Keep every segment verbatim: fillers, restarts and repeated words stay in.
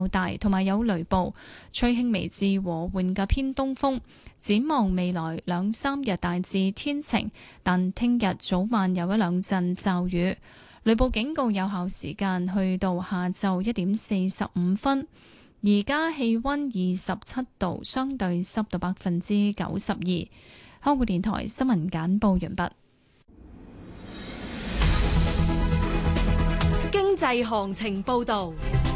大，同埋有雷暴，吹輕微至和緩嘅偏東風。展望未來兩三日大致天晴，但聽日早晚有一兩陣驟雨。雷暴警告有效時間去到下晝一點四十五分。而家氣溫二十七度，相對濕度百分之九十二。香港電台新聞簡報完畢。 經濟行情報道。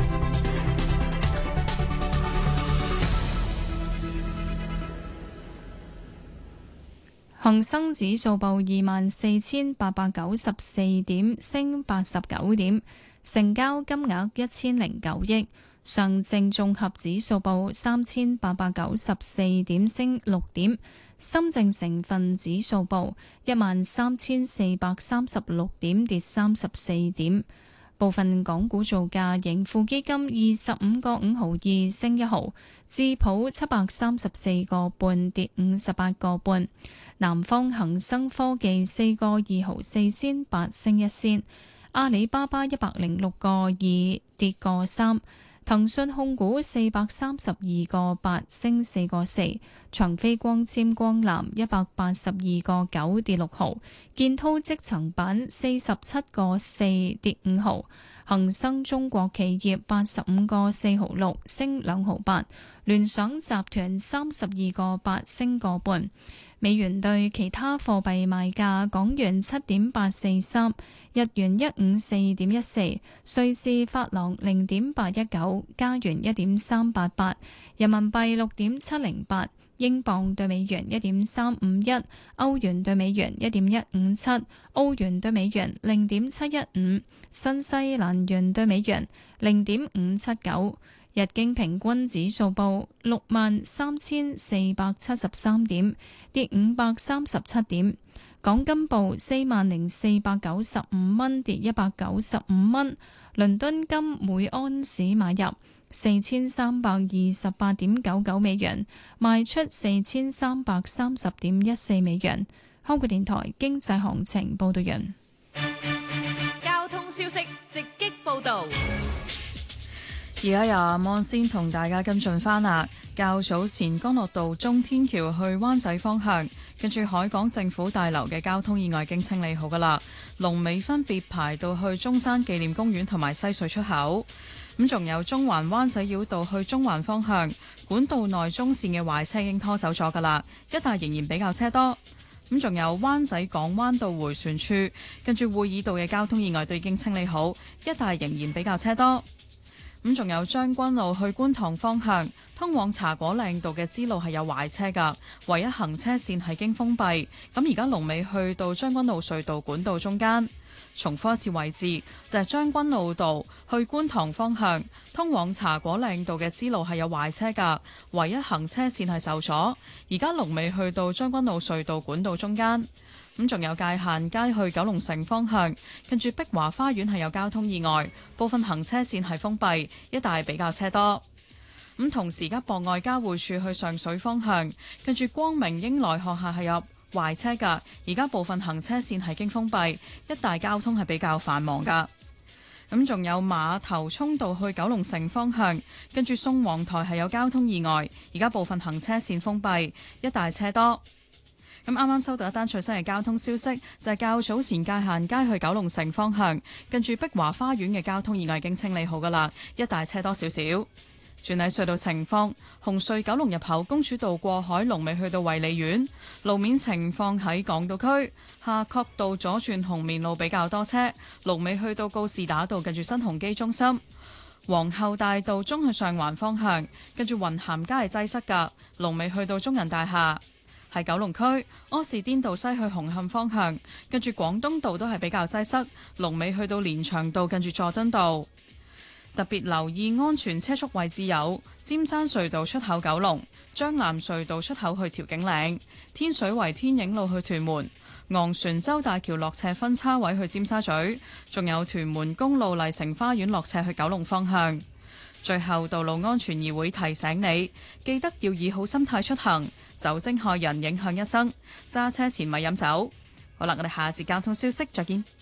恒生指數報二萬四千八百九十四點，升八十九點，成交金額一千零九億。上證綜合指數報三千八百九十四點，升六點。深證成分指數報一萬三千四百三十六點，跌三十四點。部分港股造價，盈富基金二十五個五毫二升一毫，智普七百三十四個半跌五十八個半，南方恒生科技四個二毫四仙八升一仙，阿里巴巴一百零六個二跌個三，騰訊控股四百三十二個八升四個四，長飛光纖光纜一百八十二個九跌六毫，建滔積層板四十七個四跌五毫，恒生中國企業八十五個四毫六升兩毫八，聯想集團三十二個八升個半。美元對其他貨幣賣價：港元七點八四三，日元一五四點一四，瑞士法郎零點八一九，加元一點三八八，人民幣六點七零八，英鎊對美元一點三五一，歐元對美元一點一五七，澳元對美元零點七一五，新西蘭元對美元零點五七九。日經平均指數報六萬三千四百七十三點，跌五百三十七點。港金報四萬零四百九十五蚊，跌一百九十五蚊。倫敦金每安士買入四千三百二十八點九九美元，賣出四千三百三十點一四美元。香港電台經濟行情報道完。 交通消息直擊報道。 而家由阿望先同大家跟進翻啦。較早前干諾道中天橋去灣仔方向，跟住海港政府大樓嘅交通意外已經清理好噶啦。龍尾分別排到去中山紀念公園同埋西隧出口。咁仲有中環灣仔繞道去中環方向，管道內中線嘅壞車已經拖走咗噶啦，一帶仍然比較車多。咁仲有灣仔港灣道迴旋處，跟住會議道嘅交通意外都已經清理好，一帶仍然比較車多。咁仲有將軍澳去觀塘方向，通往茶果嶺道嘅支路係有壞車㗎，唯一行車線係經封閉。咁而家龍尾去到將軍澳隧道管道中間。重複一次位置，就係、是、將軍澳道去觀塘方向，通往茶果嶺道嘅支路係有壞車㗎，唯一行車線係受阻。而家龍尾去到將軍澳隧道管道中間。咁仲有界限街去九龍城方向，跟住碧華花園係有交通意外，部分行車線係封閉，一帶比較車多。咁同時而家博愛交匯處去上水方向，跟住光明英來學校係有壞車㗎，而家部分行車線係經封閉，一帶交通係比較繁忙㗎。咁仲有馬頭涌道去九龍城方向，跟住宋皇台係有交通意外，而家部分行車線封閉，一帶車多。咁啱啱收到一單最新嘅交通消息，就係、是、較早前界限街去九龍城方向，跟住碧華花園嘅交通意外已經清理好噶啦，一帶車多少少。轉喺隧道情況，紅隧九龍入口公主道過海龍尾去到衛理苑，路面情況喺港島區夏慤道左轉紅棉路比較多車，龍尾去到告士打道近住新鴻基中心。皇后大道中去上環方向，跟住雲咸街係擠塞噶，龍尾去到中銀大廈。喺九龍區柯士甸道西去紅磡方向，跟住廣東道都係比較擠塞，龍尾去到連翔道近住佐敦道。特別留意安全車速位置有尖山隧道出口九龍、將藍隧道出口去調景嶺、天水圍天影路去屯門、昂船洲大橋落斜分叉位去尖沙咀，仲有屯門公路麗城花園落斜去九龍方向。最後，道路安全議會提醒你，記得要以好心態出行。酒精害人，影響一生。揸車前咪飲酒。好啦，我哋下節交通消息再見。